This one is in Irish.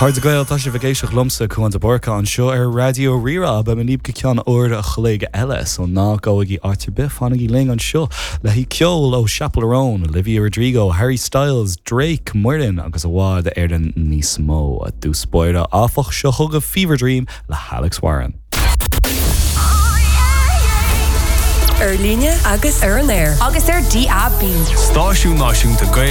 Hard gael tá sé bhgéiseach lumsa chuan de borca an seo radio Rira be man níb go ceann óir a choléige eile so ná gáigh áte bif fanna í ling an seo le hí ceol ó Chappell Olivia Rodrigo, Harry Styles, Drake, Muirin agus a bhád den níos mó a dús spóire áfach seo thug a Fever Dream le Alex Warren. Líne agus ar an air agus ar DAB. Stáisiú náisiúnta